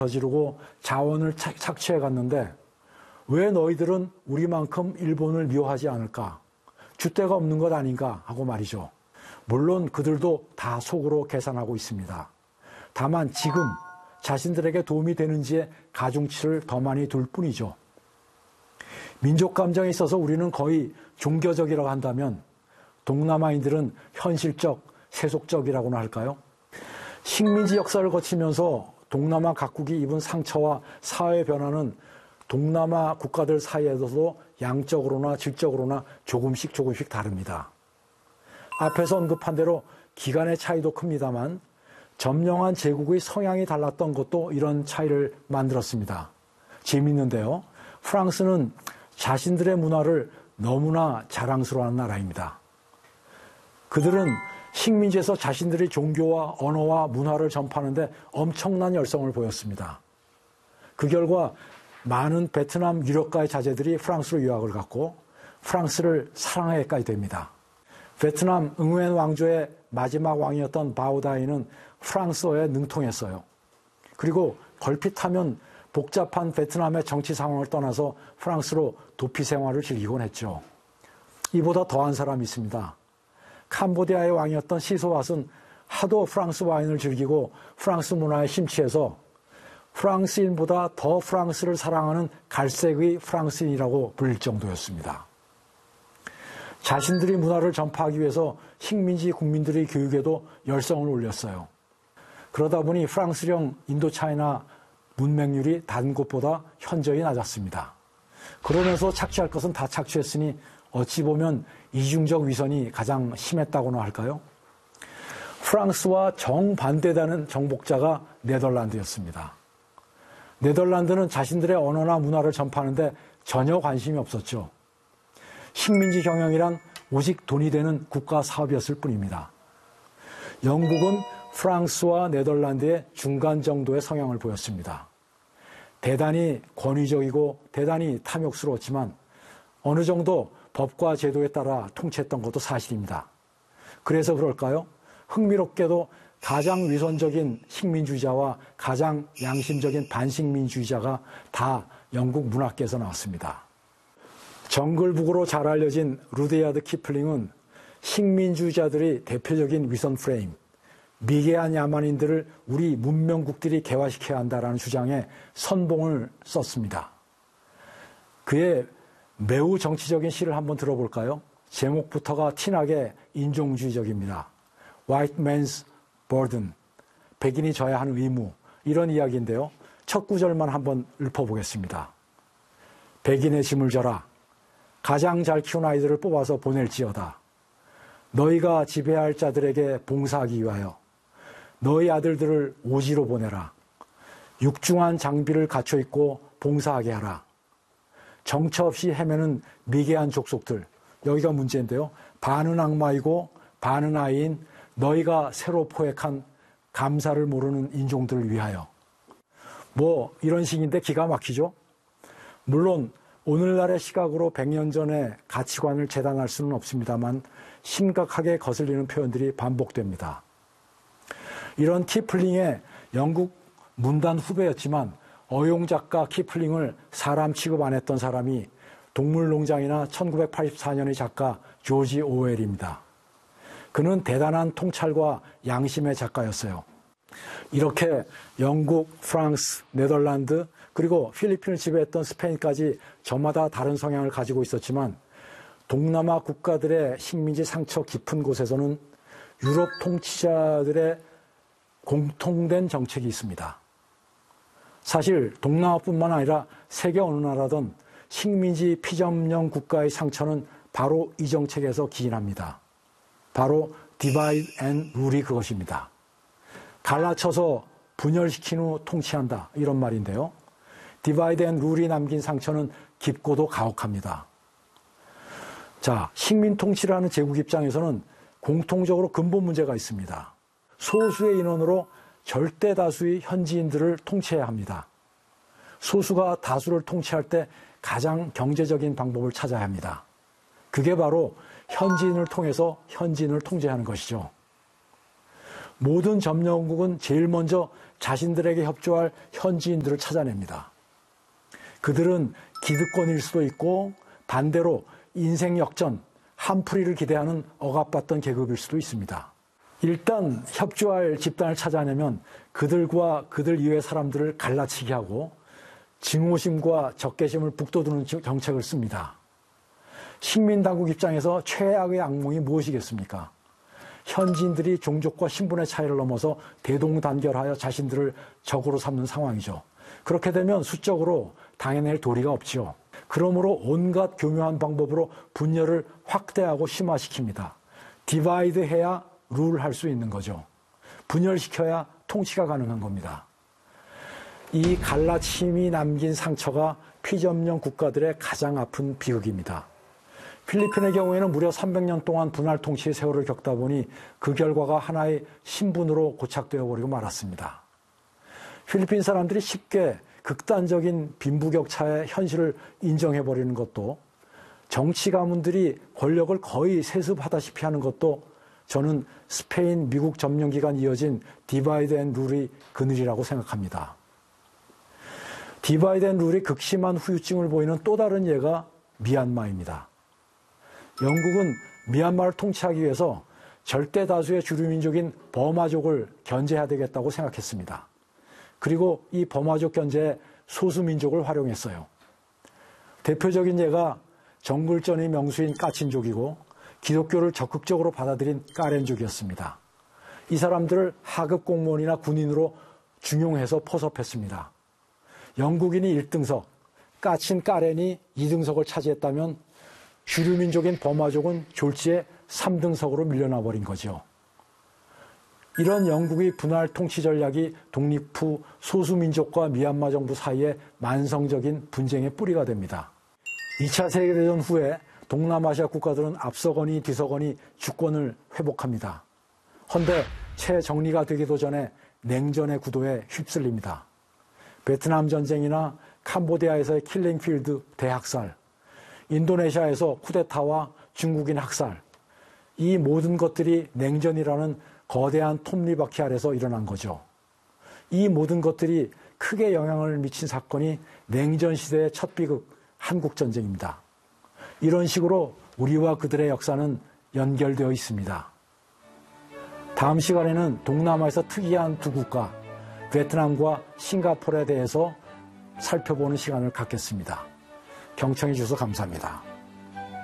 저지르고 자원을 착취해 갔는데 왜 너희들은 우리만큼 일본을 미워하지 않을까? 줏대가 없는 것 아닌가 하고 말이죠. 물론 그들도 다 속으로 계산하고 있습니다. 다만 지금 자신들에게 도움이 되는지에 가중치를 더 많이 둘 뿐이죠. 민족 감정에 있어서 우리는 거의 종교적이라고 한다면 동남아인들은 현실적, 세속적이라고나 할까요? 식민지 역사를 거치면서 동남아 각국이 입은 상처와 사회 변화는 동남아 국가들 사이에서도 양적으로나 질적으로나 조금씩 다릅니다. 앞에서 언급한 대로 기간의 차이도 큽니다만 점령한 제국의 성향이 달랐던 것도 이런 차이를 만들었습니다. 재미있는데요. 프랑스는 자신들의 문화를 너무나 자랑스러워하는 나라입니다. 그들은 식민지에서 자신들의 종교와 언어와 문화를 전파하는데 엄청난 열성을 보였습니다. 그 결과 많은 베트남 유력가의 자제들이 프랑스로 유학을 갔고 프랑스를 사랑하게까지 됩니다. 베트남 응웬 왕조의 마지막 왕이었던 바오다이는 프랑스어에 능통했어요. 그리고 걸핏하면 복잡한 베트남의 정치 상황을 떠나서 프랑스로 도피 생활을 즐기곤 했죠. 이보다 더한 사람이 있습니다. 캄보디아의 왕이었던 시소왓은 하도 프랑스 와인을 즐기고 프랑스 문화에 심취해서 프랑스인보다 더 프랑스를 사랑하는 갈색의 프랑스인이라고 불릴 정도였습니다. 자신들의 문화를 전파하기 위해서 식민지 국민들의 교육에도 열성을 올렸어요. 그러다 보니 프랑스령 인도차이나 문맹률이 다른 곳보다 현저히 낮았습니다. 그러면서 착취할 것은 다 착취했으니 어찌 보면 이중적 위선이 가장 심했다고나 할까요? 프랑스와 정반대되는 정복자가 네덜란드였습니다. 네덜란드는 자신들의 언어나 문화를 전파하는데 전혀 관심이 없었죠. 식민지 경영이란 오직 돈이 되는 국가 사업이었을 뿐입니다. 영국은 프랑스와 네덜란드의 중간 정도의 성향을 보였습니다. 대단히 권위적이고 대단히 탐욕스러웠지만 어느 정도 법과 제도에 따라 통치했던 것도 사실입니다. 그래서 그럴까요? 흥미롭게도 가장 위선적인 식민주의자와 가장 양심적인 반식민주의자가 다 영국 문학계에서 나왔습니다. 정글북으로 잘 알려진 루디야드 키플링은 식민주의자들의 대표적인 위선 프레임, 미개한 야만인들을 우리 문명국들이 개화시켜야 한다라는 주장에 선봉을 썼습니다. 그의 매우 정치적인 시를 한번 들어볼까요? 제목부터가 티나게 인종주의적입니다. White Man's Burden, 백인이 져야 하는 의무, 이런 이야기인데요. 첫 구절만 한번 읊어보겠습니다. 백인의 짐을 져라. 가장 잘 키운 아이들을 뽑아서 보낼지어다. 너희가 지배할 자들에게 봉사하기 위하여 너희 아들들을 오지로 보내라. 육중한 장비를 갖춰 입고 봉사하게 하라. 정처 없이 헤매는 미개한 족속들, 여기가 문제인데요. 반은 악마이고 반은 아이인 너희가 새로 포획한 감사를 모르는 인종들을 위하여. 뭐 이런 식인데 기가 막히죠. 물론 오늘날의 시각으로 100년 전의 가치관을 재단할 수는 없습니다만 심각하게 거슬리는 표현들이 반복됩니다. 이런 키플링의 영국 문단 후배였지만 어용작가 키플링을 사람 취급 안 했던 사람이 동물농장이나 1984년의 작가 조지 오웰입니다. 그는 대단한 통찰과 양심의 작가였어요. 이렇게 영국, 프랑스, 네덜란드, 그리고 필리핀을 지배했던 스페인까지 저마다 다른 성향을 가지고 있었지만 동남아 국가들의 식민지 상처 깊은 곳에서는 유럽 통치자들의 공통된 정책이 있습니다. 사실 동남아뿐만 아니라 세계 어느 나라든 식민지 피점령 국가의 상처는 바로 이 정책에서 기인합니다. 바로 디바이드 앤 룰이 그것입니다. 갈라쳐서 분열시킨 후 통치한다, 이런 말인데요. 디바이드 앤 룰이 남긴 상처는 깊고도 가혹합니다. 자, 식민 통치라는 제국 입장에서는 공통적으로 근본 문제가 있습니다. 소수의 인원으로 절대 다수의 현지인들을 통치해야 합니다. 소수가 다수를 통치할 때 가장 경제적인 방법을 찾아야 합니다. 그게 바로 현지인을 통해서 현지인을 통제하는 것이죠. 모든 점령국은 제일 먼저 자신들에게 협조할 현지인들을 찾아냅니다. 그들은 기득권일 수도 있고 반대로 인생 역전, 한풀이를 기대하는 억압받던 계급일 수도 있습니다. 일단 협조할 집단을 찾아내면 그들과 그들 이외의 사람들을 갈라치게 하고 증오심과 적개심을 북돋우는 정책을 씁니다. 식민당국 입장에서 최악의 악몽이 무엇이겠습니까? 현지인들이 종족과 신분의 차이를 넘어서 대동단결하여 자신들을 적으로 삼는 상황이죠. 그렇게 되면 수적으로 당해낼 도리가 없지요. 그러므로 온갖 교묘한 방법으로 분열을 확대하고 심화시킵니다. 디바이드 해야 룰할 수 있는 거죠. 분열시켜야 통치가 가능한 겁니다. 이 갈라침이 남긴 상처가 피점령 국가들의 가장 아픈 비극입니다. 필리핀의 경우에는 무려 300년 동안 분할 통치의 세월을 겪다 보니 그 결과가 하나의 신분으로 고착되어 버리고 말았습니다. 필리핀 사람들이 쉽게 극단적인 빈부격차의 현실을 인정해버리는 것도, 정치 가문들이 권력을 거의 세습하다시피 하는 것도 저는 스페인, 미국 점령 기간 이어진 디바이드 앤 룰이 그늘이라고 생각합니다. 디바이드 앤 룰이 극심한 후유증을 보이는 또 다른 예가 미얀마입니다. 영국은 미얀마를 통치하기 위해서 절대 다수의 주류민족인 버마족을 견제해야 되겠다고 생각했습니다. 그리고 이 버마족 견제에 소수민족을 활용했어요. 대표적인 예가 정글전의 명수인 까친족이고 기독교를 적극적으로 받아들인 까렌족이었습니다. 이 사람들을 하급 공무원이나 군인으로 중용해서 포섭했습니다. 영국인이 1등석, 까친 까렌이 2등석을 차지했다면 주류민족인 버마족은 졸지에 3등석으로 밀려나 버린 거죠. 이런 영국의 분할 통치 전략이 독립 후 소수민족과 미얀마 정부 사이에 만성적인 분쟁의 뿌리가 됩니다. 2차 세계대전 후에 동남아시아 국가들은 앞서거니 뒤서거니 주권을 회복합니다. 헌데 채 정리가 되기도 전에 냉전의 구도에 휩쓸립니다. 베트남 전쟁이나 캄보디아에서의 킬링필드 대학살, 인도네시아에서 쿠데타와 중국인 학살, 이 모든 것들이 냉전이라는 거대한 톱니바퀴 아래서 일어난 거죠. 이 모든 것들이 크게 영향을 미친 사건이 냉전 시대의 첫 비극 한국전쟁입니다. 이런 식으로 우리와 그들의 역사는 연결되어 있습니다. 다음 시간에는 동남아에서 특이한 두 국가, 베트남과 싱가포르에 대해서 살펴보는 시간을 갖겠습니다. 경청해 주셔서 감사합니다.